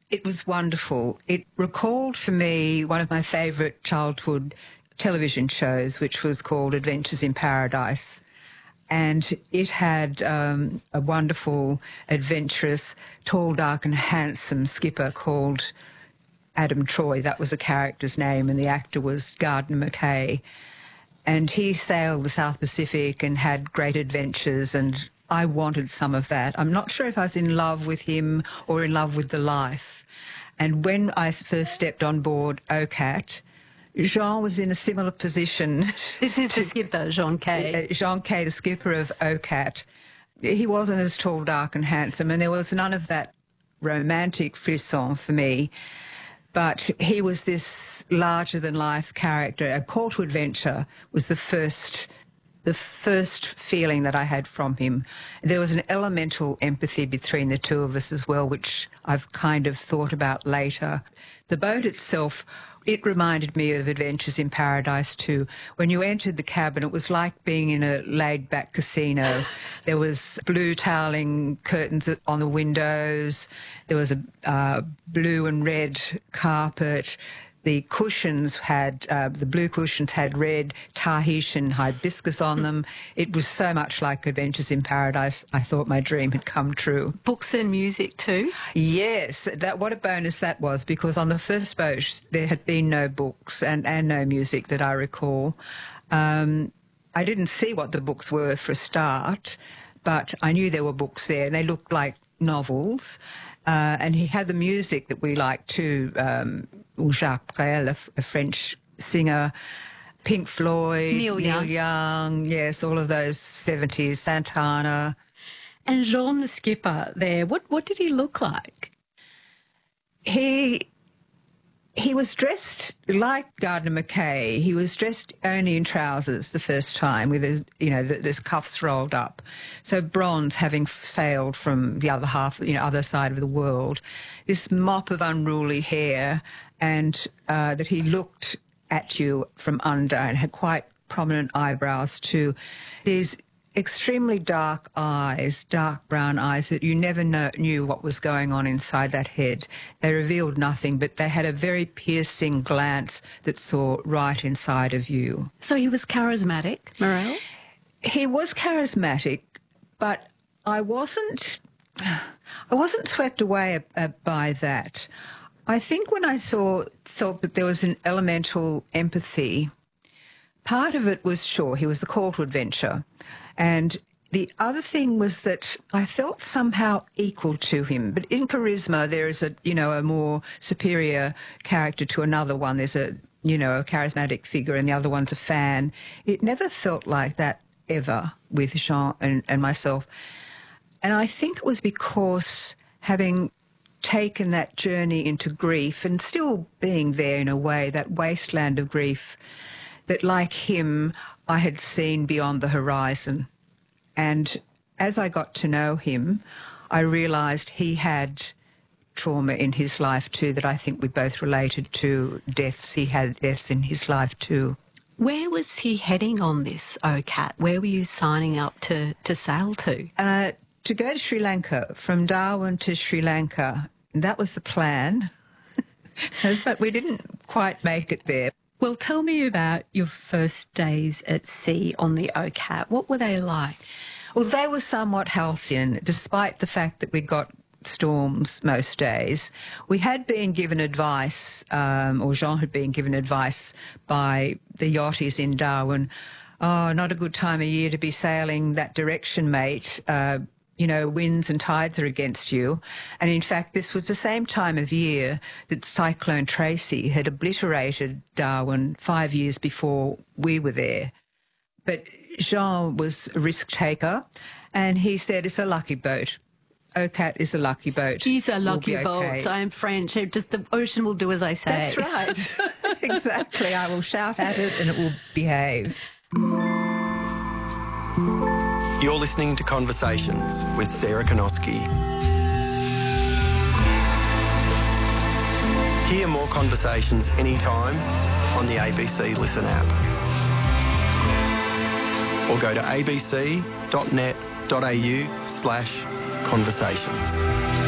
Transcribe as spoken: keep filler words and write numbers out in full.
It was wonderful. It recalled for me one of my favourite childhood television shows, which was called Adventures in Paradise. And it had um, a wonderful, adventurous, tall, dark and handsome skipper called Adam Troy. That was the character's name, and the actor was Gardner McKay. And he sailed the South Pacific and had great adventures, and I wanted some of that. I'm not sure if I was in love with him or in love with the life. And when I first stepped on board O C A T, Jean was in a similar position. This is the skipper, Jean Kay. Uh, Jean Kay, the skipper of O C A T. He wasn't as tall, dark and handsome, and there was none of that romantic frisson for me. But he was this larger-than-life character. A call to adventure was the first, the first feeling that I had from him. There was an elemental empathy between the two of us as well, which I've kind of thought about later. The boat itself, it reminded me of Adventures in Paradise too. When you entered the cabin, it was like being in a laid-back casino. There was blue toweling curtains on the windows. There was a uh, blue and red carpet. The cushions had, uh, the blue cushions had red Tahitian hibiscus on them. It was so much like Adventures in Paradise. I thought my dream had come true. Books and music too? Yes, that what a bonus that was, because on the first boat there had been no books and, and no music that I recall. Um, I didn't see what the books were for a start, but I knew there were books there, and they looked like novels. Uh, and he had the music that we liked too, um, Jacques Brel, a, a French singer, Pink Floyd, Neil Young. Neil Young, yes, all of those seventies, Santana. And Jean the skipper there, what, what did he look like? He he was dressed like Gardner McKay. He was dressed only in trousers the first time, with his, you know, the, his cuffs rolled up. So bronze, having sailed from the other half, you know, other side of the world. This mop of unruly hair, and uh, that he looked at you from under, and had quite prominent eyebrows too. These extremely dark eyes, dark brown eyes, that you never know, knew what was going on inside that head. They revealed nothing, but they had a very piercing glance that saw right inside of you. So he was charismatic, Morel? He was charismatic, but I wasn't, I wasn't swept away uh, by that. I think when I saw, felt that there was an elemental empathy, part of it was, sure, he was the call to adventure. And the other thing was that I felt somehow equal to him. But in charisma, there is a, you know, a more superior character to another one. There's a, you know, a charismatic figure, and the other one's a fan. It never felt like that ever with Jean and, and myself. And I think it was because, having taken that journey into grief and still being there in a way, that wasteland of grief, that like him, I had seen beyond the horizon. And as I got to know him, I realised he had trauma in his life too, that I think we both related to. Deaths, he had deaths in his life too. Where was he heading on this O C A T? Where were you signing up to, to sail to? Uh, to go to Sri Lanka, from Darwin to Sri Lanka. That was the plan, but we didn't quite make it there. Well, tell me about your first days at sea on the O C A T. What were they like? Well, they were somewhat halcyon, despite the fact that we got storms most days. We had been given advice, um, or Jean had been given advice by the yachties in Darwin. Oh, not a good time of year to be sailing that direction, mate. Uh, you know, winds and tides are against you. And in fact, this was the same time of year that Cyclone Tracy had obliterated Darwin five years before we were there. But Jean was a risk taker, and he said, it's a lucky boat. O C A T is a lucky boat. He's a lucky we'll boat. okay. I am French. Just the ocean will do as I say. That's right. Exactly. I will shout at it and it will behave. You're listening to Conversations with Sarah Konoski. Hear more conversations anytime on the A B C Listen app. Or go to abc.net.au slash conversations.